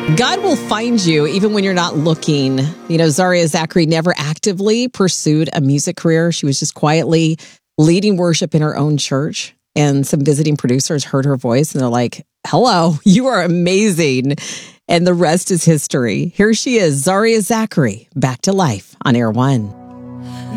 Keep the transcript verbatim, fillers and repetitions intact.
God will find you even when you're not looking. You know, Zaria Zachary never actively pursued a music career. She was just quietly leading worship in her own church. And some visiting producers heard her voice and they're like, hello, you are amazing. And the rest is history. Here she is, Zaria Zachary, back to life on Air One.